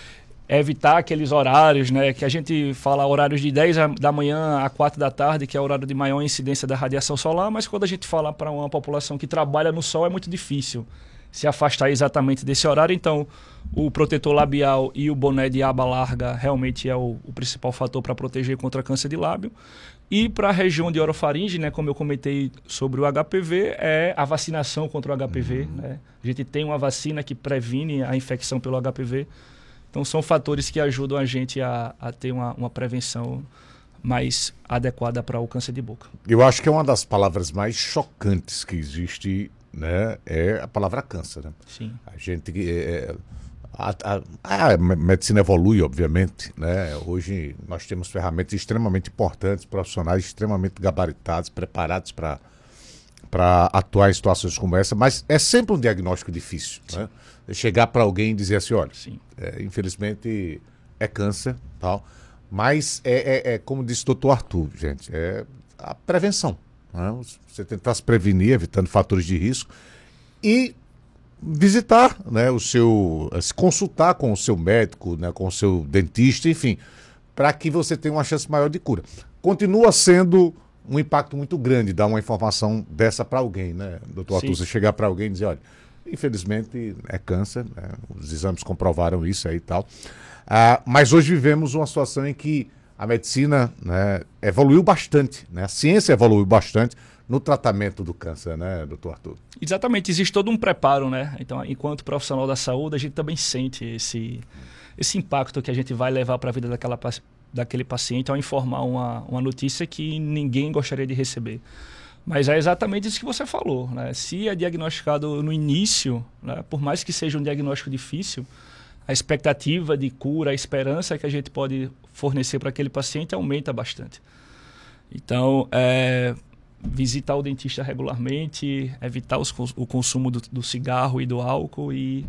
Evitar aqueles horários, né, que a gente fala horários de dez da manhã a quatro da tarde, que é o horário de maior incidência da radiação solar, mas quando a gente fala para uma população que trabalha no sol é muito difícil se afastar exatamente desse horário. Então, o protetor labial e o boné de aba larga realmente é o, o principal fator para proteger contra câncer de lábio. E para a região de orofaringe, né, como eu comentei sobre o H P V, é a vacinação contra o H P V. Uhum. Né? A gente tem uma vacina que previne a infecção pelo H P V. Então, são fatores que ajudam a gente a, a ter uma, uma prevenção mais adequada para o câncer de boca. Eu acho que é uma das palavras mais chocantes que existe, né, é a palavra câncer. Né? Sim. A gente... É, a, a, a medicina evolui, obviamente. Né? Hoje nós temos ferramentas extremamente importantes, profissionais extremamente gabaritados, preparados para para atuar em situações como essa, mas é sempre um diagnóstico difícil. Né? Chegar para alguém e dizer assim, olha, é, infelizmente é câncer, tal, mas é, é, é como disse o doutor Arthur, gente, é a prevenção. Né? Você tentar se prevenir, evitando fatores de risco e visitar, né, o seu, se consultar com o seu médico, né, com o seu dentista, enfim, para que você tenha uma chance maior de cura. Continua sendo um impacto muito grande dar uma informação dessa para alguém, né, doutor Arthur? Você chegar para alguém e dizer, olha, infelizmente é câncer, né? Os exames comprovaram isso aí e tal. Ah, mas hoje vivemos uma situação em que a medicina, né, evoluiu bastante, né? A ciência evoluiu bastante no tratamento do câncer, né, doutor Arthur? Exatamente, existe todo um preparo, né? Então, enquanto profissional da saúde, a gente também sente esse, esse impacto que a gente vai levar para a vida daquela daquele paciente ao informar uma, uma notícia que ninguém gostaria de receber. Mas é exatamente isso que você falou, né? Se é diagnosticado no início, né, por mais que seja um diagnóstico difícil, a expectativa de cura, a esperança que a gente pode fornecer para aquele paciente aumenta bastante. Então, é, visitar o dentista regularmente, evitar os, o consumo do, do cigarro e do álcool e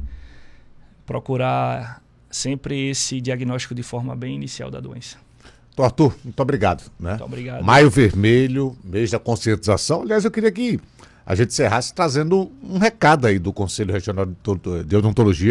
procurar sempre esse diagnóstico de forma bem inicial da doença. Doutor Arthur, muito obrigado. Né? Muito obrigado. Maio Vermelho, mês da conscientização. Aliás, eu queria que a gente encerrasse trazendo um recado aí do Conselho Regional de Odontologia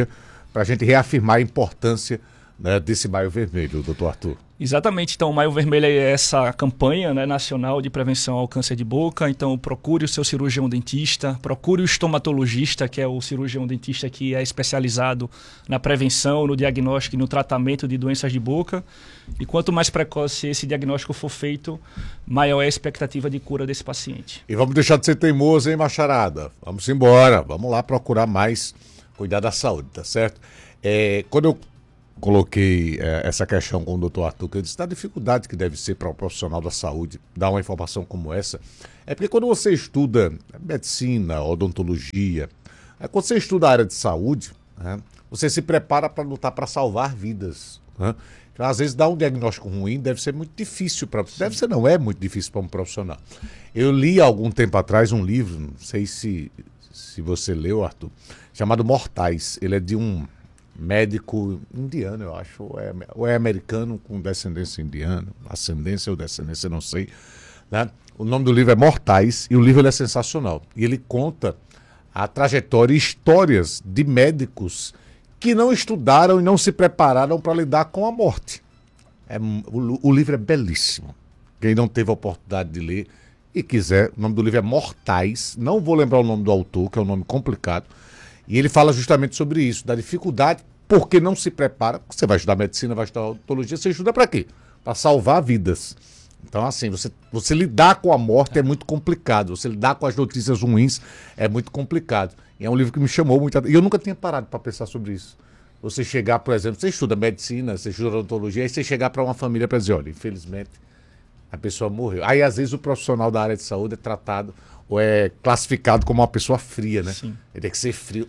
para a gente reafirmar a importância, né, desse Maio Vermelho, doutor Arthur. Exatamente, então o Maio Vermelho é essa campanha, né, nacional de prevenção ao câncer de boca. Então procure o seu cirurgião dentista, procure o estomatologista, que é o cirurgião dentista que é especializado na prevenção, no diagnóstico e no tratamento de doenças de boca. E quanto mais precoce esse diagnóstico for feito, maior é a expectativa de cura desse paciente. E vamos deixar de ser teimoso, hein, macharada? Vamos embora, vamos lá procurar mais cuidar da saúde, tá certo? É, quando eu coloquei é, essa questão com o doutor Arthur, que eu disse da dificuldade que deve ser para um profissional da saúde dar uma informação como essa, é porque quando você estuda medicina, odontologia, é, quando você estuda a área de saúde, né, você se prepara para lutar para salvar vidas, né? Então, às vezes, dar um diagnóstico ruim deve ser muito difícil para deve ser não é muito difícil para um profissional. Eu li há algum tempo atrás um livro, não sei se, se você leu, Arthur, chamado Mortais. Ele é de um médico indiano, eu acho, ou é, ou é americano com descendência indiana, ascendência ou descendência, não sei, né? O nome do livro é Mortais e o livro ele é sensacional. E ele conta a trajetória e histórias de médicos que não estudaram e não se prepararam para lidar com a morte. É, o, o livro é belíssimo. Quem não teve a oportunidade de ler e quiser, o nome do livro é Mortais, não vou lembrar o nome do autor, que é um nome complicado, e ele fala justamente sobre isso, da dificuldade, porque não se prepara. Você vai estudar medicina, vai estudar odontologia, você estuda para quê? Para salvar vidas. Então, assim, você, você lidar com a morte é muito complicado, você lidar com as notícias ruins é muito complicado. E é um livro que me chamou muito a... E eu nunca tinha parado para pensar sobre isso. Você chegar, por exemplo, você estuda medicina, você estuda odontologia, aí você chegar para uma família para dizer, olha, infelizmente, a pessoa morreu. Aí, às vezes, o profissional da área de saúde é tratado ou é classificado como uma pessoa fria, né? Sim. Ele tem que ser frio.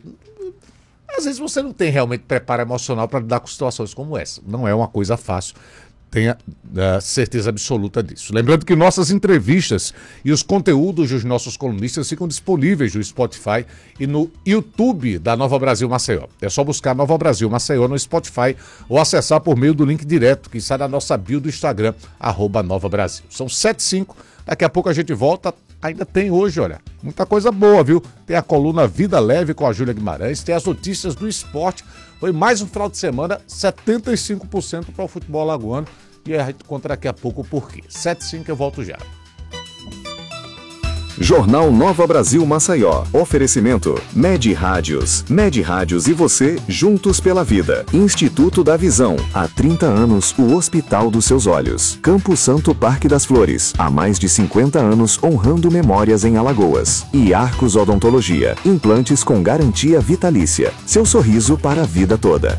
Às vezes você não tem realmente preparo emocional para lidar com situações como essa. Não é uma coisa fácil. Tenha uh, certeza absoluta disso. Lembrando que nossas entrevistas e os conteúdos dos nossos colunistas ficam disponíveis no Spotify e no YouTube da Nova Brasil Maceió. É só buscar Nova Brasil Maceió no Spotify ou acessar por meio do link direto que está na nossa bio do Instagram, arroba Nova Brasil. São sete e cinco, daqui a pouco a gente volta. Ainda tem hoje, olha, muita coisa boa, viu? Tem a coluna Vida Leve com a Júlia Guimarães, tem as notícias do esporte. Foi mais um final de semana, setenta e cinco por cento para o futebol alagoano. E a gente conta daqui a pouco o porquê. sete e cinco, eu volto já. Jornal Nova Brasil Maceió. Oferecimento Med Rádios. Med Rádios e você, juntos pela vida. Instituto da Visão. Há trinta anos, o Hospital dos Seus Olhos. Campo Santo Parque das Flores. Há mais de cinquenta anos, honrando memórias em Alagoas. E Arcos Odontologia. Implantes com garantia vitalícia. Seu sorriso para a vida toda.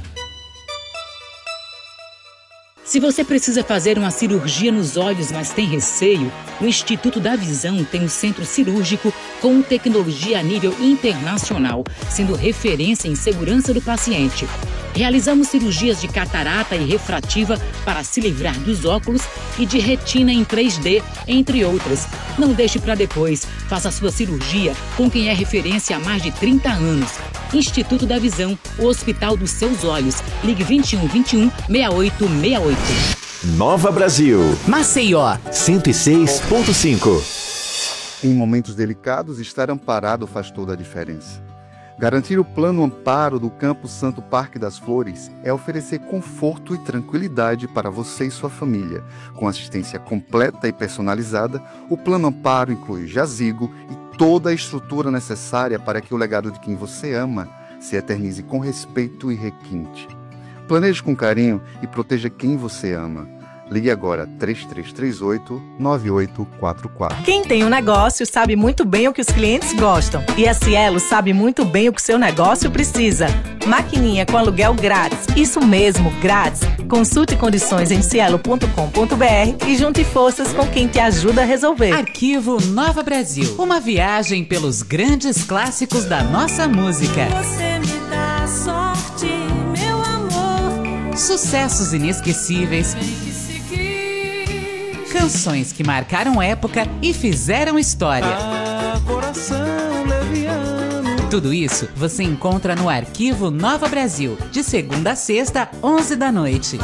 Se você precisa fazer uma cirurgia nos olhos, mas tem receio, o Instituto da Visão tem um centro cirúrgico com tecnologia a nível internacional, sendo referência em segurança do paciente. Realizamos cirurgias de catarata e refrativa para se livrar dos óculos e de retina em três D, entre outras. Não deixe para depois. Faça sua cirurgia com quem é referência há mais de trinta anos. Instituto da Visão, o Hospital dos Seus Olhos. Ligue vinte e um, vinte e um, sessenta e oito sessenta e oito. Nova Brasil. Maceió. cento e seis ponto cinco. Em momentos delicados, estar amparado faz toda a diferença. Garantir o plano amparo do Campo Santo Parque das Flores é oferecer conforto e tranquilidade para você e sua família. Com assistência completa e personalizada, o plano amparo inclui jazigo e toda a estrutura necessária para que o legado de quem você ama se eternize com respeito e requinte. Planeje com carinho e proteja quem você ama. Ligue agora três três três oito, nove oito quatro quatro. Quem tem um negócio sabe muito bem o que os clientes gostam. E a Cielo sabe muito bem o que seu negócio precisa. Maquininha com aluguel grátis. Isso mesmo, grátis. Consulte condições em cielo ponto com ponto br e junte forças com quem te ajuda a resolver. Arquivo Nova Brasil. Uma viagem pelos grandes clássicos da nossa música. Você me dá sorte, meu amor. Sucessos inesquecíveis. Canções que marcaram época e fizeram história. Ah, coração leviano. Tudo isso você encontra no Arquivo Nova Brasil, de segunda a sexta, onze da noite.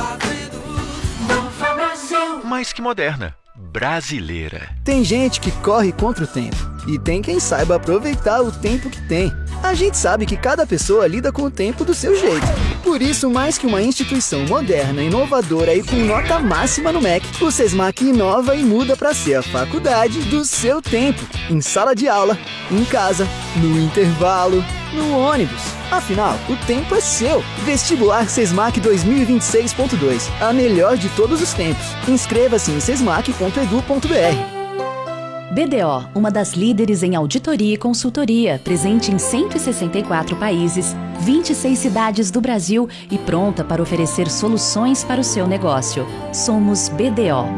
Mais que moderna, brasileira. Tem gente que corre contra o tempo e tem quem saiba aproveitar o tempo que tem. A gente sabe que cada pessoa lida com o tempo do seu jeito. Por isso, mais que uma instituição moderna, inovadora e com nota máxima no M E C, o SESMAC inova e muda para ser a faculdade do seu tempo. Em sala de aula, em casa, no intervalo, no ônibus. Afinal, o tempo é seu. Vestibular SESMAC dois mil e vinte e seis ponto dois. A melhor de todos os tempos. Inscreva-se em sesmac ponto edu ponto br. B D O, uma das líderes em auditoria e consultoria, presente em cento e sessenta e quatro países, vinte e seis cidades do Brasil e pronta para oferecer soluções para o seu negócio. Somos B D O.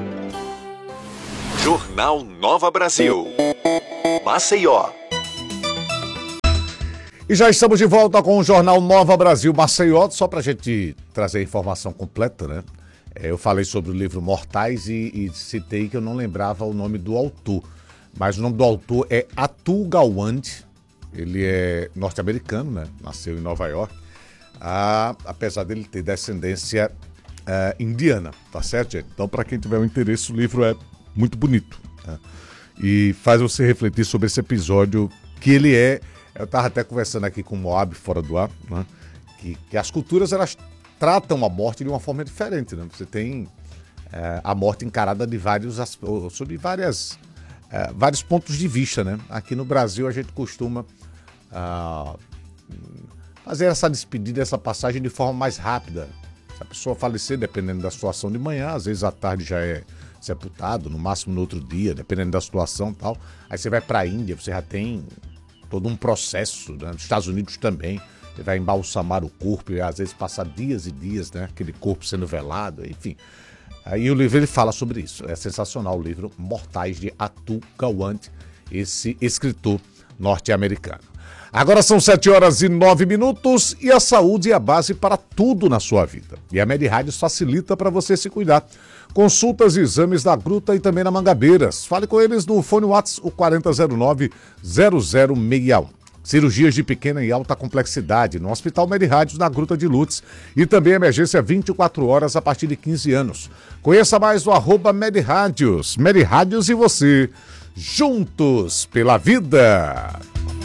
Jornal Nova Brasil. Maceió. E já estamos de volta com o Jornal Nova Brasil Maceió, só para a gente trazer a informação completa, né? Eu falei sobre o livro Mortais e, e citei que eu não lembrava o nome do autor, mas o nome do autor é Atul Gawande. Ele é norte-americano, né? Nasceu em Nova York, ah, apesar dele ter descendência ah, indiana, tá certo, gente? Então, para quem tiver um interesse, o livro é muito bonito, né? E faz você refletir sobre esse episódio que ele é... Eu estava até conversando aqui com o Moab fora do ar, né? que, que as culturas elas tratam a morte de uma forma diferente, né? Você tem é, a morte encarada de vários sob várias é, vários pontos de vista, né? Aqui no Brasil a gente costuma ah, fazer essa despedida, essa passagem de forma mais rápida. Se a pessoa falecer, dependendo da situação de manhã, às vezes à tarde já é sepultado, no máximo no outro dia, dependendo da situação e tal. Aí você vai para a Índia, você já tem todo um processo, né? Nos Estados Unidos também, você vai embalsamar o corpo e às vezes passar dias e dias, né? Aquele corpo sendo velado, enfim. Aí o livro ele fala sobre isso, é sensacional o livro Mortais de Atul Gawande, esse escritor norte-americano. Agora são sete horas e nove minutos e a saúde é a base para tudo na sua vida. E a MedRádios facilita para você se cuidar. Consultas e exames na Gruta e também na Mangabeiras. Fale com eles no fone WhatsApp, o quarenta zero nove, zero zero seis um. Cirurgias de pequena e alta complexidade no Hospital MedRádios na Gruta de Lutz e também emergência vinte e quatro horas a partir de quinze anos. Conheça mais o arroba MedRádios. MedRádios e você, juntos pela vida.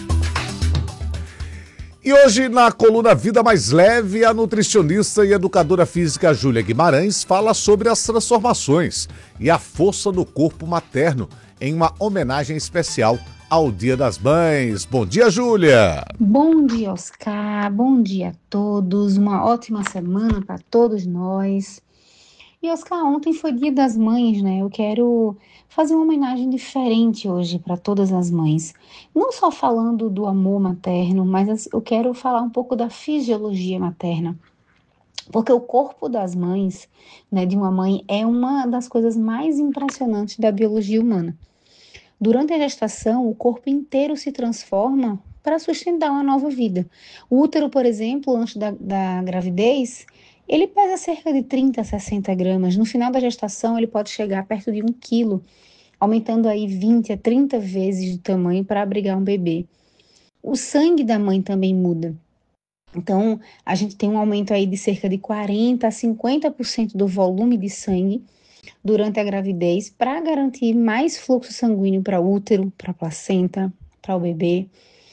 E hoje, na coluna Vida Mais Leve, a nutricionista e educadora física Júlia Guimarães fala sobre as transformações e a força do corpo materno em uma homenagem especial ao Dia das Mães. Bom dia, Júlia! Bom dia, Oscar. Bom dia a todos. Uma ótima semana para todos nós. E, Oscar, ontem foi Dia das Mães, né? Eu quero fazer uma homenagem diferente hoje para todas as mães. Não só falando do amor materno, mas eu quero falar um pouco da fisiologia materna. Porque o corpo das mães, né, de uma mãe, é uma das coisas mais impressionantes da biologia humana. Durante a gestação, o corpo inteiro se transforma para sustentar uma nova vida. O útero, por exemplo, antes da, da gravidez, ele pesa cerca de trinta a sessenta gramas. No final da gestação, ele pode chegar perto de um quilo, aumentando aí vinte a trinta vezes de tamanho para abrigar um bebê. O sangue da mãe também muda. Então, a gente tem um aumento aí de cerca de quarenta a cinquenta por cento do volume de sangue durante a gravidez para garantir mais fluxo sanguíneo para o útero, para a placenta, para o bebê.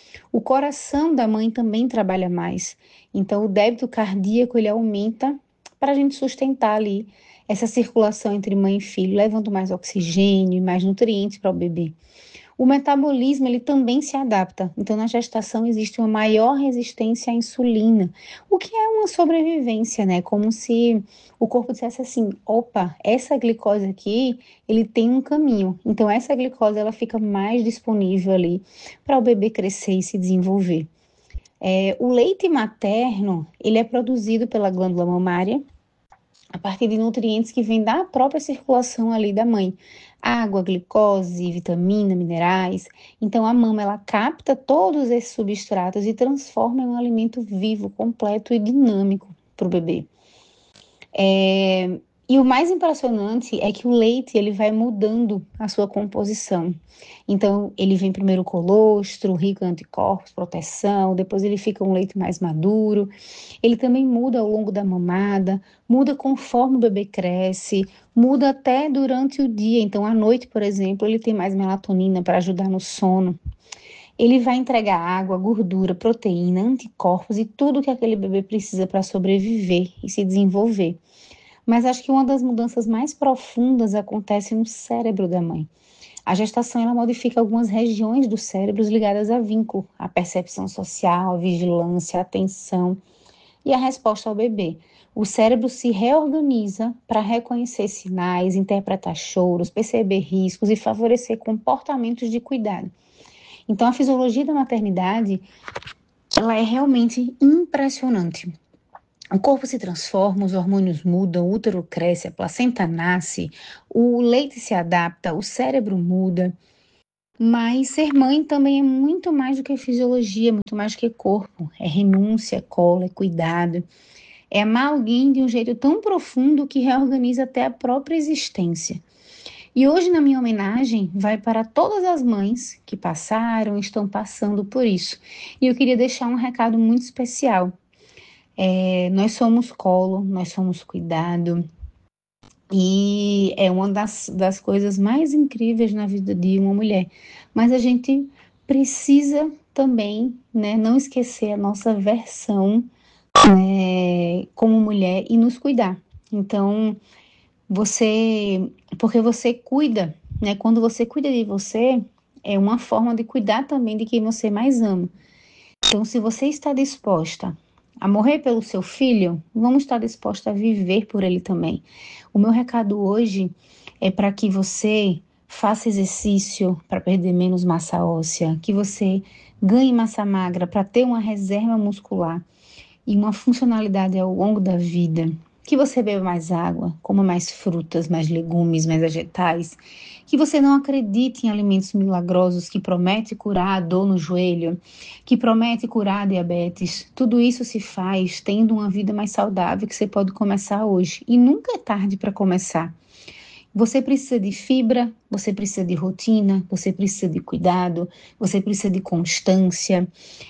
O coração da mãe também trabalha mais. Então, o débito cardíaco ele aumenta para a gente sustentar ali essa circulação entre mãe e filho, levando mais oxigênio e mais nutrientes para o bebê. O metabolismo ele também se adapta. Então, na gestação existe uma maior resistência à insulina, o que é uma sobrevivência, né? Como se o corpo dissesse assim, opa, essa glicose aqui, ele tem um caminho. Então, essa glicose ela fica mais disponível ali para o bebê crescer e se desenvolver. É, o leite materno, ele é produzido pela glândula mamária a partir de nutrientes que vêm da própria circulação ali da mãe. Água, glicose, vitamina, minerais. Então, a mama, ela capta todos esses substratos e transforma em um alimento vivo, completo e dinâmico para o bebê. É... E o mais impressionante é que o leite ele vai mudando a sua composição. Então, ele vem primeiro colostro, rico em anticorpos, proteção, depois ele fica um leite mais maduro. Ele também muda ao longo da mamada, muda conforme o bebê cresce, muda até durante o dia. Então, à noite, por exemplo, ele tem mais melatonina para ajudar no sono. Ele vai entregar água, gordura, proteína, anticorpos e tudo que aquele bebê precisa para sobreviver e se desenvolver. Mas acho que uma das mudanças mais profundas acontece no cérebro da mãe. A gestação ela modifica algumas regiões dos cérebros ligadas a vínculo, a percepção social, a vigilância, a atenção e a resposta ao bebê. O cérebro se reorganiza para reconhecer sinais, interpretar choros, perceber riscos e favorecer comportamentos de cuidado. Então, a fisiologia da maternidade, ela é realmente impressionante. O corpo se transforma, os hormônios mudam, o útero cresce, a placenta nasce, o leite se adapta, o cérebro muda. Mas ser mãe também é muito mais do que fisiologia, muito mais do que corpo. É renúncia, é cola, é cuidado. É amar alguém de um jeito tão profundo que reorganiza até a própria existência. E hoje, na minha homenagem, vai para todas as mães que passaram e estão passando por isso. E eu queria deixar um recado muito especial. É, nós somos colo, nós somos cuidado. E é uma das, das coisas mais incríveis na vida de uma mulher. Mas a gente precisa também, né, não esquecer a nossa versão, né, como mulher e nos cuidar. Então, você, porque você cuida, né, quando você cuida de você, é uma forma de cuidar também de quem você mais ama. Então, se você está disposta a morrer pelo seu filho, vamos estar disposta a viver por ele também. O meu recado hoje é para que você faça exercício para perder menos massa óssea, que você ganhe massa magra para ter uma reserva muscular e uma funcionalidade ao longo da vida, que você beba mais água, coma mais frutas, mais legumes, mais vegetais, que você não acredite em alimentos milagrosos que prometem curar a dor no joelho, que prometem curar a diabetes. Tudo isso se faz tendo uma vida mais saudável que você pode começar hoje. E nunca é tarde para começar. Você precisa de fibra, você precisa de rotina, você precisa de cuidado, você precisa de constância.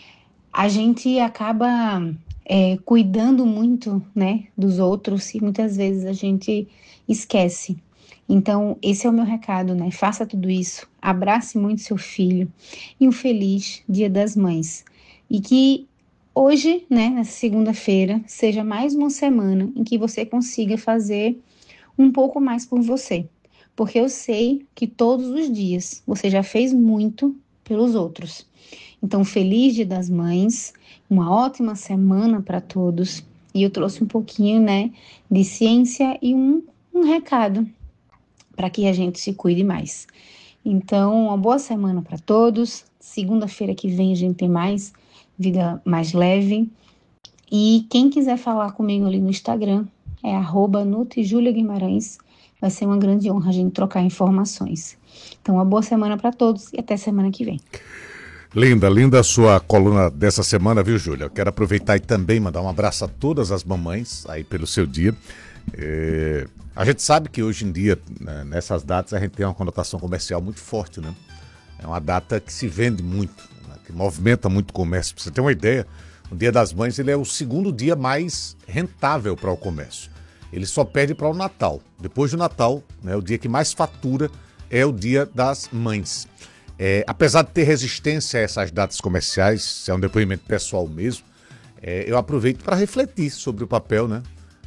A gente acaba é, cuidando muito, né, dos outros e muitas vezes a gente esquece. Então, esse é o meu recado, né? Faça tudo isso, abrace muito seu filho e um feliz Dia das Mães. E que hoje, né, nessa segunda-feira, seja mais uma semana em que você consiga fazer um pouco mais por você. Porque eu sei que todos os dias você já fez muito pelos outros. Então, feliz Dia das Mães, uma ótima semana para todos. E eu trouxe um pouquinho, né, de ciência e um, um recado para que a gente se cuide mais. Então, uma boa semana para todos. Segunda-feira que vem a gente tem mais vida mais leve. E quem quiser falar comigo ali no Instagram é arroba Nutijulia Guimarães. Vai ser uma grande honra a gente trocar informações. Então, uma boa semana para todos e até semana que vem. Linda, linda a sua coluna dessa semana, viu, Júlia? Eu quero aproveitar e também mandar um abraço a todas as mamães aí pelo seu dia. É, a gente sabe que hoje em dia, né, nessas datas, a gente tem uma conotação comercial muito forte, né? É uma data que se vende muito, né, que movimenta muito o comércio. Pra você ter uma ideia, o Dia das Mães ele é o segundo dia mais rentável para o comércio. Ele só perde para o Natal. Depois do Natal, né, o dia que mais fatura é o Dia das Mães. É, apesar de ter resistência a essas datas comerciais, isso é um depoimento pessoal mesmo, é, eu aproveito para refletir sobre o papel, né,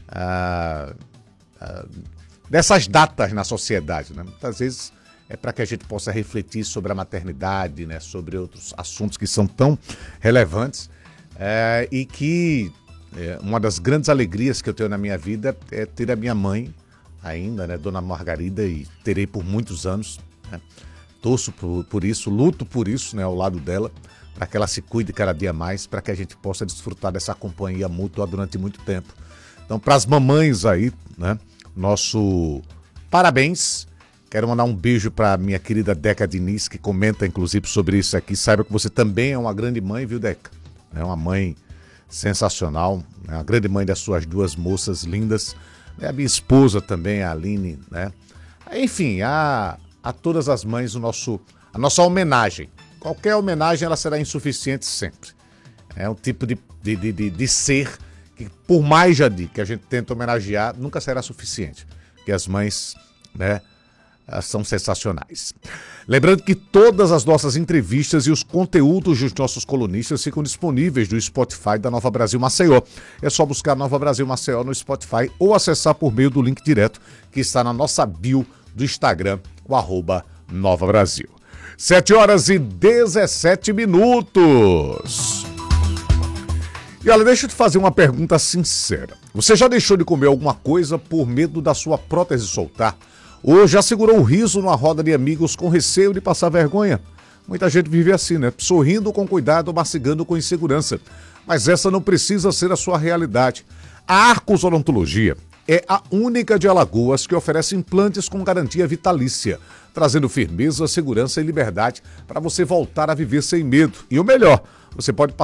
ah, ah, dessas datas na sociedade. Né? Muitas vezes é para que a gente possa refletir sobre a maternidade, né, sobre outros assuntos que são tão relevantes é, e que é, uma das grandes alegrias que eu tenho na minha vida é ter a minha mãe ainda, né, Dona Margarida, e terei por muitos anos, né? Torço por, por isso, luto por isso, né, ao lado dela, para que ela se cuide cada dia mais, para que a gente possa desfrutar dessa companhia mútua durante muito tempo. Então, para as mamães aí, né, nosso parabéns. Quero mandar um beijo para minha querida Deca Diniz, que comenta inclusive sobre isso aqui. Saiba que você também é uma grande mãe, viu, Deca? É uma mãe sensacional, né? Uma grande mãe das suas duas moças lindas. A minha esposa também, a Aline, né? Enfim, a... a todas as mães o nosso, a nossa homenagem. Qualquer homenagem ela será insuficiente sempre. É um tipo de, de, de, de ser que, por mais já de que a gente tenta homenagear, nunca será suficiente. Porque as mães, né, são sensacionais. Lembrando que todas as nossas entrevistas e os conteúdos dos nossos colunistas ficam disponíveis no Spotify da Nova Brasil Maceió. É só buscar Nova Brasil Maceió no Spotify ou acessar por meio do link direto que está na nossa bio do Instagram, o arroba Nova Brasil. sete horas e dezessete minutos. E olha, deixa eu te fazer uma pergunta sincera. Você já deixou de comer alguma coisa por medo da sua prótese soltar? Ou já segurou o riso numa roda de amigos com receio de passar vergonha? Muita gente vive assim, né? Sorrindo com cuidado, mastigando com insegurança. Mas essa não precisa ser a sua realidade. A Arcos Odontologia é a única de Alagoas que oferece implantes com garantia vitalícia, trazendo firmeza, segurança e liberdade para você voltar a viver sem medo. E o melhor, você pode